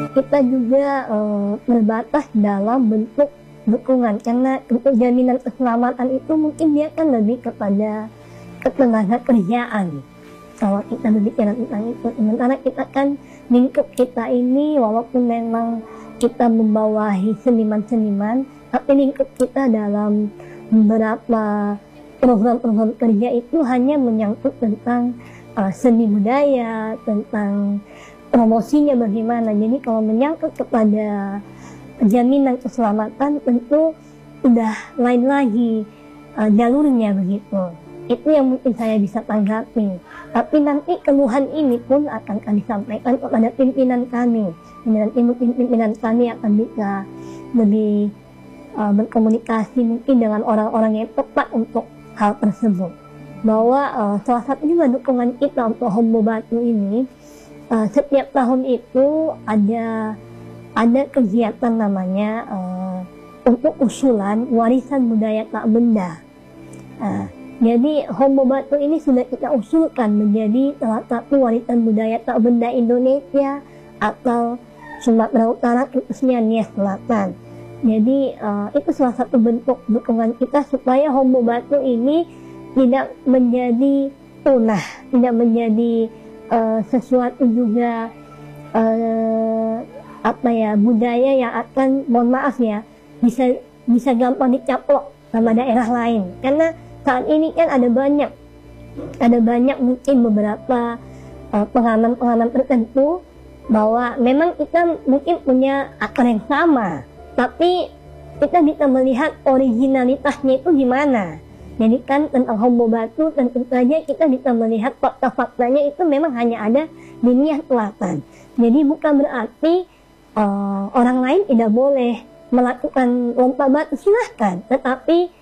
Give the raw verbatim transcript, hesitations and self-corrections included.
kita juga uh, terbatas dalam bentuk dukungan, karena untuk jaminan keselamatan itu mungkin dia kan lebih kepada ketenaga kerjaan kalau kita berbicara tentang itu. Sementara kita kan lingkup kita ini walaupun memang kita membawahi seniman-seniman, tapi lingkup kita dalam beberapa program-program kerja itu hanya menyangkut tentang uh, seni budaya, tentang promosinya bagaimana. Jadi kalau menyangkut kepada jaminan keselamatan tentu udah lain lagi uh, jalurnya begitu. Itu yang mungkin saya bisa tanggapi. Tapi nanti keluhan ini pun akan kami sampaikan kepada pimpinan kami. Nanti mungkin pimpinan kami akan bisa lebih uh, berkomunikasi mungkin dengan orang-orang yang tepat untuk hal tersebut. Bahwa uh, salah satu juga dukungan kita untuk Hombo Batu ini, uh, setiap tahun itu ada ada kegiatan namanya uh, untuk usulan warisan budaya tak benda. Uh, Jadi Hombo Batu ini sudah kita usulkan menjadi salah satu warisan budaya tak benda Indonesia atau Sumatera Utara, khususnya Nias Selatan. Jadi uh, itu salah satu bentuk dukungan kita supaya Hombo Batu ini tidak menjadi punah, tidak menjadi uh, sesuatu juga uh, apa ya budaya yang akan, mohon maaf ya, bisa bisa gampang dicaplok sama daerah lain. Karena saat ini kan ada banyak, ada banyak mungkin beberapa uh, pengalaman-pengalaman tertentu bahwa memang kita mungkin punya akar yang sama, tapi kita bisa melihat originalitasnya itu gimana. Jadi kan tentang Hombo Batu tentu saja kita bisa melihat fakta-faktanya itu memang hanya ada di Nias Selatan. Jadi bukan berarti uh, orang lain tidak boleh melakukan lompat batu, silahkan, tetapi